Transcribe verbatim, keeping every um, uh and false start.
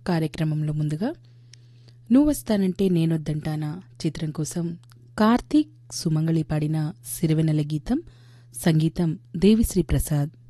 కార్యక్రమంలో ముందుగా నువ్వు వస్తానంటే నేనొద్దంటానా చిత్రం కోసం కార్తీక్ సుమంగళి పాడిన సిరివెన్నెల గీతం, సంగీతం దేవిశ్రీ ప్రసాద్.